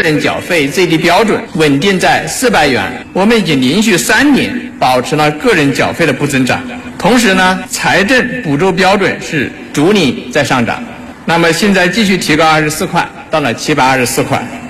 人缴费最低标准稳定在400元，我们已经连续3年保持了个人缴费的不增长。同时呢，财政补助标准是逐年在上涨，那么现在继续提高24块，到了724块。